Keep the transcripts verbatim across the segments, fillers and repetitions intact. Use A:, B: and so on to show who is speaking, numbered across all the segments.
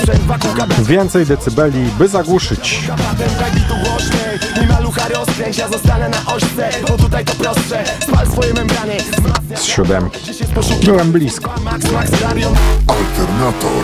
A: Więcej decybeli, by zagłuszyć. Z siódemki. Byłem blisko.
B: Alternator.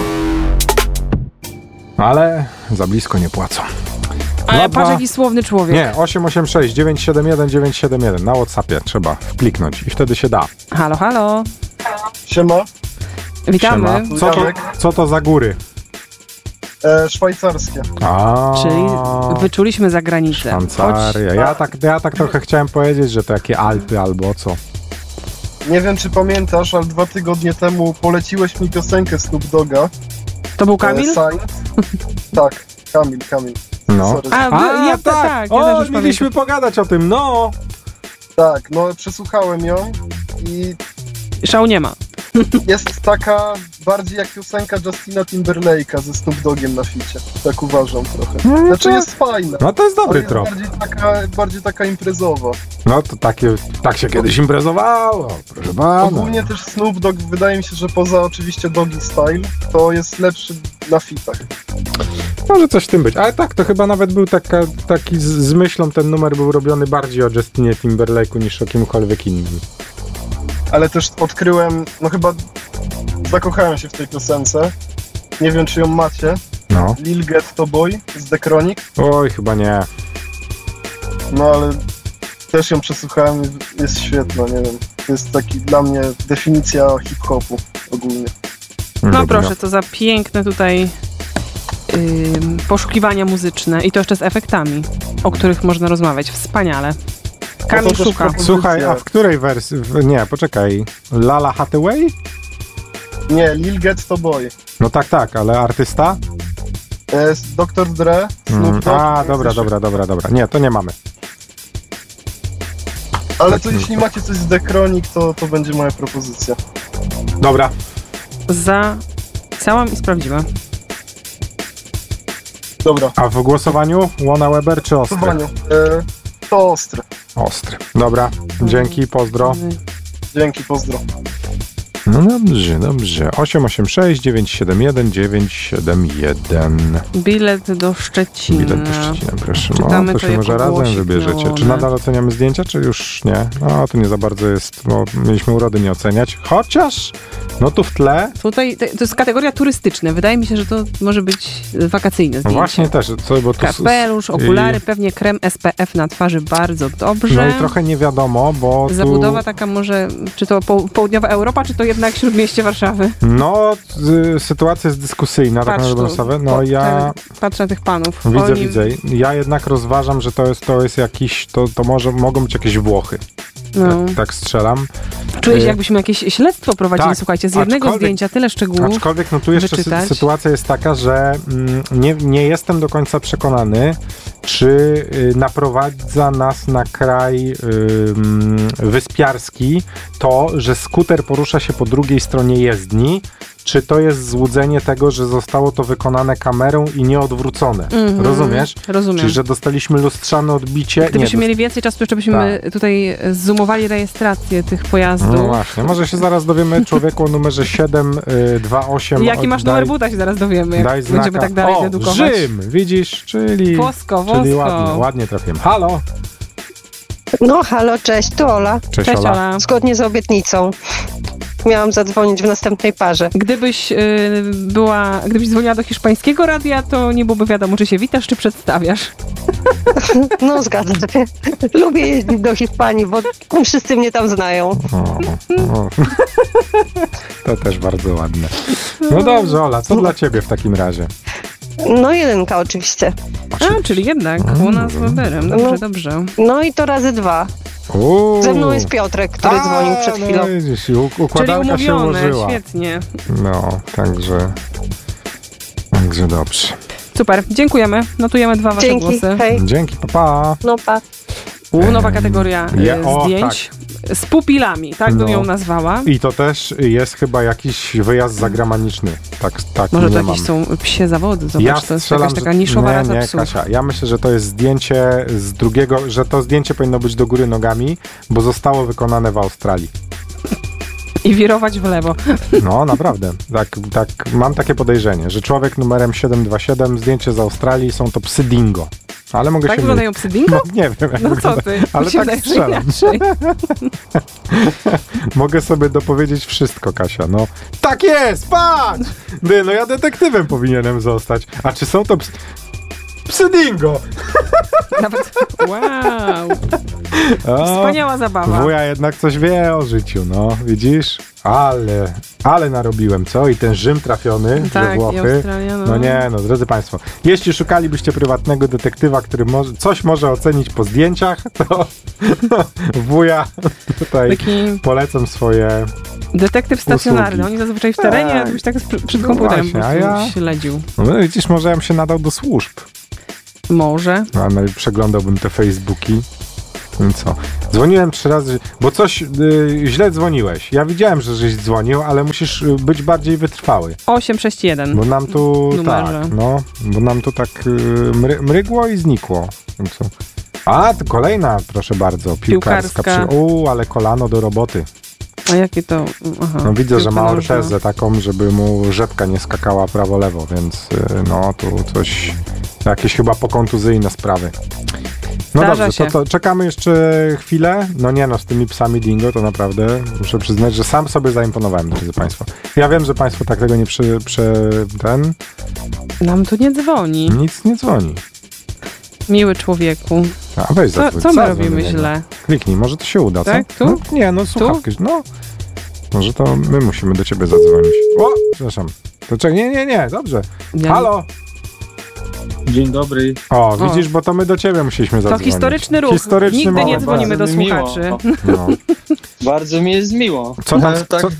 A: Ale za blisko nie płacą.
C: A ja patrz, jaki słowny człowiek.
A: Nie, osiem osiem sześć dziewięć siedem jeden dziewięć siedem jeden na WhatsAppie trzeba wkliknąć i wtedy się da.
C: Halo, halo.
D: Siema.
C: Witamy.
A: Siema. Co, to, co to za góry?
D: E, szwajcarskie.
A: A,
C: Czyli wyczuliśmy za granicę.
A: Szwajcaria. Ja tak, ja tak trochę chciałem powiedzieć, że to jakie Alpy albo co.
D: Nie wiem, czy pamiętasz, ale dwa tygodnie temu poleciłeś mi piosenkę Snoop Dogga.
C: To był Kamil?
D: E, tak, Kamil, Kamil.
A: No.
D: Sorry.
C: A,
A: A
C: ja,
A: tak,
C: tak, ja
A: o,
C: też już
A: mieliśmy pogadać o tym, no.
D: Tak, no przesłuchałem ją i
C: Szału nie ma.
D: jest taka bardziej jak piosenka Justina Timberlake'a ze Snoop Doggiem na ficie. Tak uważam trochę. Znaczy jest fajna.
A: No to jest dobry
D: jest
A: trop.
D: bardziej taka, bardziej taka imprezowa.
A: No to takie, tak się kiedyś imprezowało, proszę pana.
D: Ogólnie też Snoop Dogg, wydaje mi się, że poza oczywiście Doggy Style, to jest lepszy na fitach.
A: Może coś w tym być, ale tak, to chyba nawet był taka, taki z, z myślą, ten numer był robiony bardziej o Justinie Timberlake'u niż o kimkolwiek innym.
D: Ale też odkryłem, no chyba zakochałem się w tej piosence. Nie wiem, czy ją macie.
A: No.
D: Lil Ghetto Boy z The Chronic.
A: Oj, chyba nie.
D: No ale też ją przesłuchałem i jest świetna, nie wiem. To jest taki dla mnie definicja hip-hopu ogólnie.
C: No
A: Dobra.
C: proszę, to za piękne tutaj yy, poszukiwania muzyczne i to jeszcze z efektami, o których można rozmawiać. Wspaniale. Kamil
D: No to też
C: szuka.
D: propozycja.
A: Słuchaj, a w której wersji? W, nie, poczekaj. Lala Hathaway?
D: Nie, Lil Ghetto Boy.
A: No tak, tak, ale artysta?
D: Jest doktor Dre, Snoop
A: Mm,
D: Dogg.
A: a, dobra, dobra, dobra, dobra. Nie, to nie mamy.
D: Ale to jeśli macie coś z The Chronic, to, to będzie moja propozycja.
A: Dobra.
C: Zapisałam i sprawdziłam.
D: Dobra.
A: A w głosowaniu Łona Weber czy Ostry?
D: E, to ostre.
A: Ostry. Dobra, dzięki, pozdro.
D: Dzięki, pozdro.
A: No dobrze, dobrze. osiem osiem sześć dziewięć siedem jeden dziewięć siedem jeden.
C: Bilet do Szczecina.
A: Bilet do Szczecina, proszę. No,
C: Czytamy
A: to
C: to
A: się
C: jako
A: może razem
C: głosik
A: wybierzecie. Czy
C: Leona.
A: nadal oceniamy zdjęcia, czy już nie? No, to nie za bardzo jest, bo mieliśmy urody nie oceniać. Chociaż, no tu w tle,
C: Tutaj to, to jest kategoria turystyczna. Wydaje mi się, że to może być wakacyjne
A: no
C: zdjęcie.
A: właśnie też, co, bo tu...
C: Kapelusz, okulary, pewnie krem S P F na twarzy, bardzo dobrze.
A: No i trochę nie wiadomo, bo tu...
C: Zabudowa taka może, czy to po, południowa Europa, czy to jednak śródmieście Warszawy?
A: No, y, sytuacja jest dyskusyjna, tak na dobrą sprawę. No
C: po-
A: ja...
C: te- Patrzę na tych panów.
A: Widzę,
C: Oni-
A: widzę. Ja jednak rozważam, że to jest, to jest jakiś, to, to może, mogą być jakieś Włochy.
C: No.
A: Tak, tak strzelam.
C: Czuję się,
A: Y,
C: jakbyśmy jakieś śledztwo prowadzili,
A: tak,
C: słuchajcie, z jednego
A: aczkolwiek-
C: zdjęcia tyle szczegółów.
A: Aczkolwiek no tu jeszcze sy-
C: wyczytać.
A: sytuacja jest taka, że mm, nie, nie jestem do końca przekonany, czy y, naprowadza nas na kraj y, mm, wyspiarski to, że skuter porusza się po drugiej stronie jezdni, czy to jest złudzenie tego, że zostało to wykonane kamerą i nie odwrócone.
C: Mhm,
A: Rozumiesz?
C: Rozumiem.
A: Czyli, że dostaliśmy lustrzane odbicie.
C: Gdybyśmy
A: nie,
C: mieli więcej czasu, to jeszcze byśmy tutaj zoomowali rejestrację tych pojazdów.
A: No właśnie, może się zaraz dowiemy człowieku o numerze siedem dwa osiem.
C: Jaki masz numer buta, się zaraz dowiemy, jak
A: Daj znaka.
C: będziemy tak dalej
A: o,
C: dedukować.
A: Rzym, widzisz, czyli,
C: Włosko,
A: czyli
C: włosko.
A: ładnie, ładnie trafiłem. Halo,
E: No halo, cześć, tu Ola.
A: cześć,
C: Cześć
A: Ola.
C: Ola.
E: Zgodnie z obietnicą. Miałam zadzwonić w następnej parze.
C: Gdybyś y, była, gdybyś dzwoniła do hiszpańskiego radia, to nie byłoby wiadomo, czy się witasz, czy przedstawiasz.
E: No zgadzam się. Lubię jeździć do Hiszpanii, bo wszyscy mnie tam znają.
A: O, o. To też bardzo ładne. No dobrze, Ola, co dla ciebie w takim razie?
E: No jedynka oczywiście.
C: A, czyli jednak Łona z Weberem. Dobrze,
E: No.
C: dobrze.
E: No i to razy dwa.
A: Uuu.
E: Ze mną jest Piotrek, który
A: A,
E: dzwonił przed chwilą.
A: No widzisz, u-
C: Czyli
A: układanka się
C: umówione,
A: ułożyła.
C: świetnie.
A: No, także... Także dobrze.
C: Super, dziękujemy. Notujemy dwa wasze
E: Dzięki,
C: głosy.
E: hej.
A: Dzięki, papa.
E: No pa.
C: U, nowa kategoria y,
A: Ja- o,
C: zdjęć z pupilami, tak bym
A: No.
C: ją nazwała.
A: I to też jest chyba jakiś wyjazd zagraniczny. Tak, tak
C: Może
A: nie
C: to
A: mam.
C: jakieś są psie zawody, zobacz,
A: Ja
C: to jest
A: strzelam,
C: jakaś taka
A: że-
C: niszowa
A: nie,
C: rasa
A: nie,
C: psów.
A: Kasia, ja myślę, że to jest zdjęcie z drugiego, że to zdjęcie powinno być do góry nogami, bo zostało wykonane w Australii.
C: I wirować w lewo.
A: No, naprawdę. Tak, tak, mam takie podejrzenie, że człowiek numerem siedem dwa siedem, zdjęcie z Australii, są to psy dingo. Ale mogę
C: Tak
A: się
C: wyglądają
A: mylić.
C: psy dingo?
A: No, nie wiem. Jak
C: No co
A: wygląda,
C: ty?
A: ale
C: Mi się
A: tak
C: wydaje, że
A: strzelam.
C: inaczej.
A: Mogę sobie dopowiedzieć wszystko, Kasia. No, tak jest, patrz! Ty, no ja detektywem powinienem zostać. A czy są to psy... Psy dingo!
C: Nawet, wow.
A: O,
C: Wspaniała zabawa.
A: wuja jednak coś wie o życiu, no. Widzisz? Ale, ale narobiłem, co? I ten Rzym trafiony, że
C: Tak, i
A: Włochy.
C: Australia, no.
A: No nie, no drodzy Państwo, jeśli szukalibyście prywatnego detektywa, który może, coś może ocenić po zdjęciach, to wuja tutaj
C: Taki
A: polecam swoje...
C: detektyw stacjonarny.
A: usługi.
C: Oni zazwyczaj w terenie,
A: Tak.
C: a jakbyś tak przy- przed
A: No
C: komputerem
A: właśnie,
C: po
A: a
C: prostu
A: ja-
C: śledził.
A: No widzisz, może ja bym się nadał do służb.
C: Może.
A: No, ale przeglądałbym te Facebooki. I co? Dzwoniłem trzy razy, bo coś y, źle dzwoniłeś. Ja widziałem, że żeś dzwonił, ale musisz y, być bardziej wytrwały.
C: osiem sześć jeden.
A: Bo nam tu
C: Numerze.
A: tak, no, bo nam tu tak y, mry, mrygło i znikło. I co? A, to kolejna, proszę bardzo, piłkarska.
C: Piłkarska.
A: Przy... U, ale kolano do roboty.
C: A jakie to... Aha,
A: No widzę, że ma
C: piłka nożna.
A: ortezę taką, żeby mu rzepka nie skakała prawo-lewo, więc y, no tu coś, jakieś chyba pokontuzyjne sprawy. No
C: Zdarza
A: dobrze,
C: się.
A: to, to czekamy jeszcze chwilę. No nie no, z tymi psami dingo to naprawdę muszę przyznać, że sam sobie zaimponowałem, drodzy Państwo. Ja wiem, że Państwo tak tego nie przy, przy ten,
C: Nam tu nie dzwoni.
A: nic nie dzwoni.
C: Miły człowieku.
A: A weź
C: Co,
A: zadzwoń,
C: co my
A: zadzwoń
C: robimy
A: do niego.
C: źle?
A: Kliknij, może to się uda,
C: Tak?
A: co?
C: Tu?
A: No, nie, no słuchawki, no. Może to my musimy do ciebie zadzwonić. O, przepraszam. To czekaj, nie, nie, nie, dobrze.
C: Ja-
A: Halo?
B: Dzień dobry.
A: O, widzisz, bo to my do ciebie musieliśmy
C: To
A: zadzwonić.
C: historyczny ruch.
A: Historyczny
C: Nigdy nie
A: moment.
C: dzwonimy do
B: Bardzo mi miło.
C: słuchaczy.
A: No.
B: Bardzo mi jest miło.
A: Co tam,
B: E, tak,
A: co,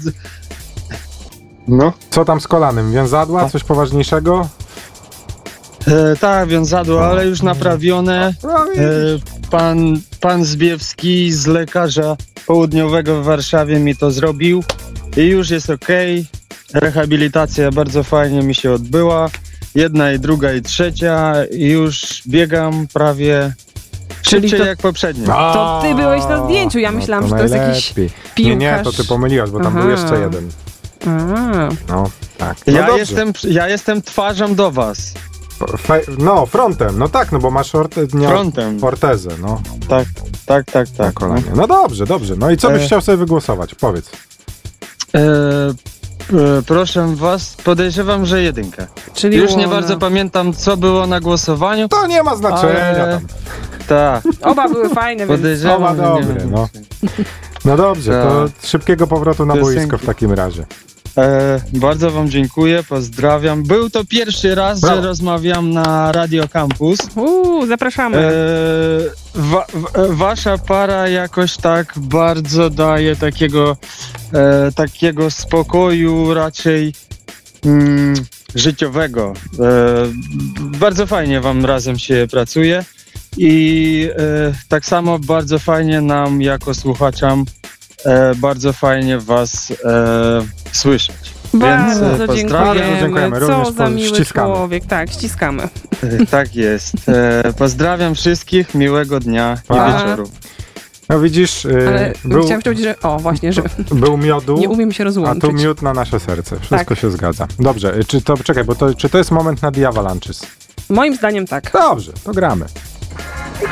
D: No,
A: co tam z kolanem? Więzadła? Coś poważniejszego?
B: e, tak, wiązadło, ale już naprawione.
A: No,
B: E, pan, pan Zbiewski z lekarza południowego w Warszawie mi to zrobił i już jest okej. Rehabilitacja bardzo fajnie mi się odbyła. Jedna i druga i trzecia i już biegam prawie
C: Czyli
B: szybciej
C: to-
B: jak poprzednio.
C: To ty byłeś na zdjęciu, ja
A: No
C: myślałam, że to jest jakiś
A: najlepiej.
C: piłkarz.
A: Nie, nie, to ty pomyliłaś, bo tam
C: Aha.
A: był jeszcze jeden.
C: A,
A: No, tak. No
B: Ja
A: dobrze.
B: jestem, ja jestem twarzą do was.
A: Fe, no, frontem, no tak, no bo masz orte, nie,
B: Frontem.
A: ortezę, no,
B: Tak, tak, tak,
A: na
B: tak.
A: kolanie. No dobrze, dobrze. No i co byś
B: E.
A: chciał sobie wygłosować? Powiedz.
B: E, e, proszę was, podejrzewam, że jedynkę.
C: czyli
B: Już nie
C: łona.
B: bardzo pamiętam, co było na głosowaniu.
A: To nie ma znaczenia
B: Ale-
A: tam.
B: Tak,
C: Oba były fajne, więc...
B: podejrzewam,
A: Oba
B: że nie
A: dobre,
B: wiem.
A: no. No dobrze, to szybkiego powrotu na
B: Piosenki.
A: boisko w takim razie.
B: E, bardzo wam dziękuję, pozdrawiam. Był to pierwszy raz,
A: Brawo.
B: że rozmawiam na Radio Campus.
C: Uuu, zapraszamy.
B: E, wa, w, wasza para jakoś tak bardzo daje takiego, e, takiego spokoju raczej mm, życiowego. E, bardzo fajnie wam razem się pracuje i e, tak samo bardzo fajnie nam jako słuchaczom e, bardzo fajnie was e, słyszeć.
C: Bardzo
B: więc, e, pozdrawiam.
C: dziękujemy.
A: Bardzo dziękujemy.
C: Co
A: Również
C: za
A: po-
C: miły
A: ściskamy.
C: człowiek. Tak, ściskamy.
B: E, tak jest. E, pozdrawiam wszystkich, miłego dnia i
A: Pa.
B: wieczoru.
A: No widzisz, yy,
C: Ale
A: był,
C: chciałam powiedzieć, że... O, właśnie, że
A: był miodu,
C: nie umiem się
A: a
C: rozłączyć.
A: tu miód na nasze serce. Wszystko
C: Tak.
A: się zgadza. Dobrze, y, czy to, czekaj, bo to, czy to jest moment na Diavalanches?
C: Moim zdaniem tak.
A: Dobrze, to gramy.